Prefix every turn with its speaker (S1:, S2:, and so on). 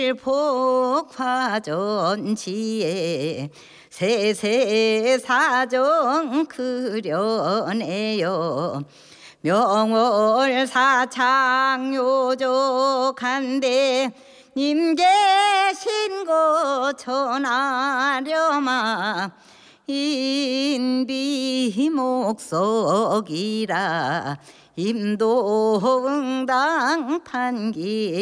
S1: 복화전지에 세세사정 그려내요. 명월사창요족한데 님 계신 곳 전하려마 인비목석이라 임도응당 판기